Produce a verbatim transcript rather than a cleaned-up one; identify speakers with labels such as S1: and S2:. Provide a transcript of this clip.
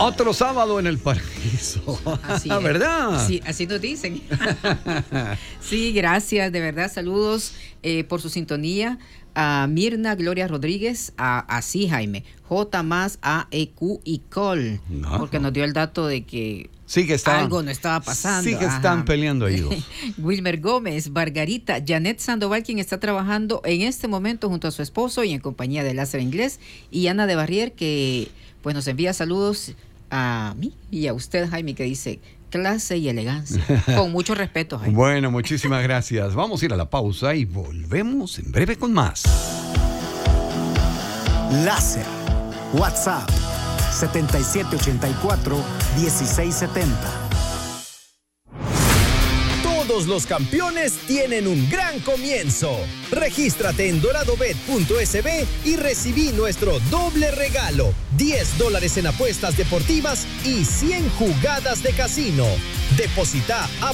S1: Otro sábado en el paraíso.
S2: Así es.
S1: ¿Verdad?
S2: Sí, así nos dicen. Sí, gracias, de verdad. Saludos eh, por su sintonía. A Mirna Gloria Rodríguez, a así Jaime, J más A E Q y Col,
S1: No.
S2: porque nos dio el dato de que
S1: Sí que están,
S2: algo no estaba pasando.
S1: Sí que
S2: Ajá.
S1: están peleando ellos.
S2: Wilmer Gómez, Margarita, Janet Sandoval, quien está trabajando en este momento junto a su esposo y en compañía de Láser Inglés, y Ana de Barrier, que pues nos envía saludos a mí y a usted, Jaime, que dice clase y elegancia. Con mucho respeto, Jaime.
S1: Bueno, muchísimas gracias. Vamos a ir a la pausa y volvemos en breve con más.
S3: Láser. WhatsApp setenta y siete ochenta y cuatro dieciséis setenta.
S4: Todos los campeones tienen un gran comienzo. Regístrate en doradobet punto es be y recibí nuestro doble regalo. diez dólares en apuestas deportivas y cien jugadas de casino. Deposita a